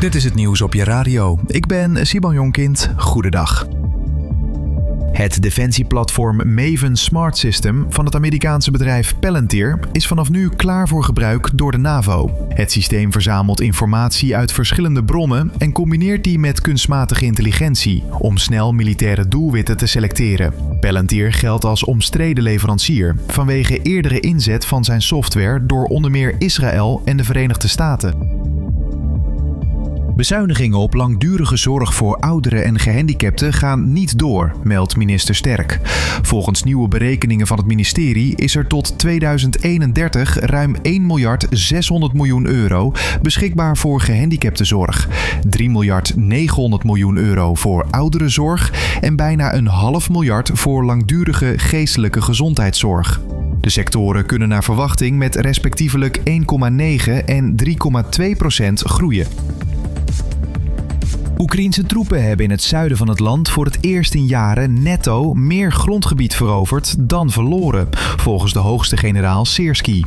Dit is het nieuws op je radio. Ik ben Simon Jonkind. Goedendag. Het defensieplatform Maven Smart System van het Amerikaanse bedrijf Palantir is vanaf nu klaar voor gebruik door de NAVO. Het systeem verzamelt informatie uit verschillende bronnen en combineert die met kunstmatige intelligentie om snel militaire doelwitten te selecteren. Palantir geldt als omstreden leverancier vanwege eerdere inzet van zijn software door onder meer Israël en de Verenigde Staten. Bezuinigingen op langdurige zorg voor ouderen en gehandicapten gaan niet door, meldt minister Sterk. Volgens nieuwe berekeningen van het ministerie is er tot 2031 ruim 1.600 miljoen euro beschikbaar voor gehandicaptenzorg, 3.900 miljoen euro voor ouderenzorg en bijna 1,5 miljard voor langdurige geestelijke gezondheidszorg. De sectoren kunnen naar verwachting met respectievelijk 1,9 en 3,2% groeien. Oekraïense troepen hebben in het zuiden van het land voor het eerst in jaren netto meer grondgebied veroverd dan verloren, volgens de hoogste generaal Syrskyi.